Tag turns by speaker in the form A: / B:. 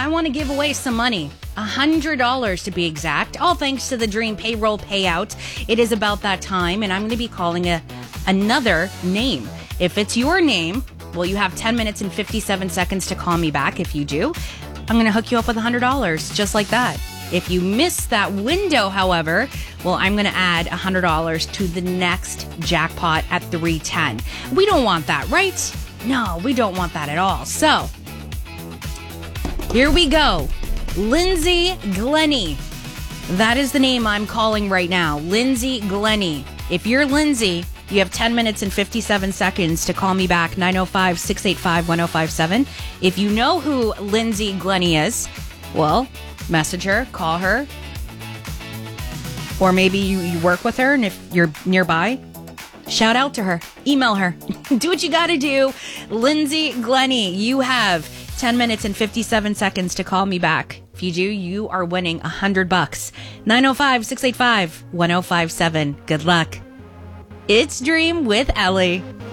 A: I want to give away some money. $100 to be exact. All thanks to the Dream Payroll Payout. It is about that time, and I'm going to be calling another name. If it's your name, well, you have 10 minutes and 57 seconds to call me back. If you do, I'm going to hook you up with $100, just like that. If you miss that window, however, well, I'm going to add $100 to the next jackpot at 310. We don't want that, right? No, we don't want that at all. So, here we go. Lindsay Glennie. That is the name I'm calling right now. Lindsay Glennie. If you're Lindsay, you have 10 minutes and 57 seconds to call me back, 905-685-1057. If you know who Lindsay Glennie is, well, message her, call her, or maybe you work with her, and if you're nearby, shout out to her, email her, do what you gotta do. Lindsay Glennie, you have 10 minutes and 57 seconds to call me back. If you do, you are winning $100. 905-685-1057. Good luck. It's Dream with Ellie.